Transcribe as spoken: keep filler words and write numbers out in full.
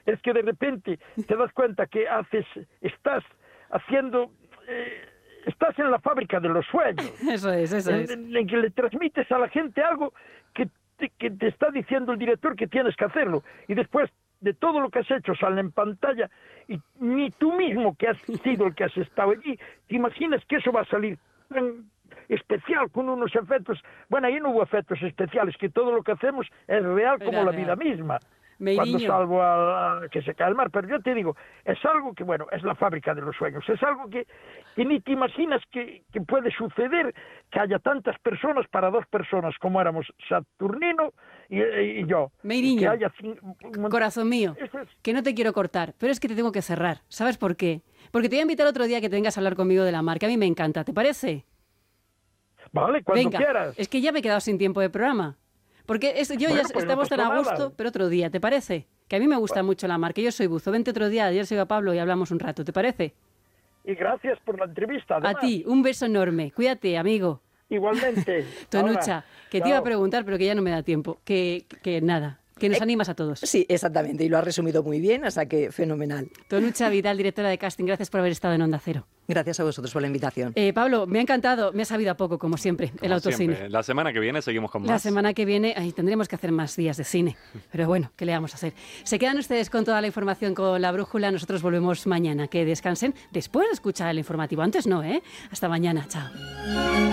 es que de repente te das cuenta que haces, estás haciendo, eh, estás en la fábrica de los sueños. Eso es, eso en, es. En, en que le transmites a la gente algo que te, que te está diciendo el director que tienes que hacerlo. Y después de todo lo que has hecho sale en pantalla y ni tú mismo, que has sido el que has estado allí, te imaginas que eso va a salir tan especial, con unos efectos. Bueno, ahí no hubo efectos especiales, que todo lo que hacemos es real como Era la real. vida misma. Meiriño. Cuando salvo a, a que se cae el mar, pero yo te digo, es algo que, bueno, es la fábrica de los sueños, es algo que, que ni te imaginas que, que puede suceder, que haya tantas personas para dos personas como éramos Saturnino y, y yo. Meiriño, que haya cin- un- corazón mío, Eso es. que no te quiero cortar, pero es que te tengo que cerrar. ¿Sabes por qué? Porque te voy a invitar otro día que te vengas a hablar conmigo de la mar, que a mí me encanta, ¿te parece? Vale, cuando Venga, quieras. es que ya me he quedado sin tiempo de programa. Porque es- yo Bueno, ya pues no estamos tan pasa a gusto, nada. pero otro día, ¿te parece? Que a mí me gusta mucho la mar, que yo soy buzo. Vente otro día, ayer se iba Pablo y hablamos un rato, ¿te parece? Y gracias por la entrevista. A además. ti, un beso enorme. Cuídate, amigo. Igualmente. Tonucha, Ahora, que te iba a chao. preguntar, pero que ya no me da tiempo. Que, que nada, que nos Eh, animas a todos. Sí, exactamente, y lo has resumido muy bien, o sea que fenomenal. Tonucha Vidal, directora de casting, gracias por haber estado en Onda Cero. Gracias a vosotros por la invitación. Eh, Pablo, me ha encantado, me ha sabido a poco, como siempre, el Como autocine. siempre. La semana que viene seguimos con más. La semana que viene ay, tendremos que hacer más días de cine. Pero bueno, ¿qué le vamos a hacer? Se quedan ustedes con toda la información con la brújula. Nosotros volvemos mañana. Que descansen después de escuchar el informativo. Antes no, ¿eh? Hasta mañana. Chao.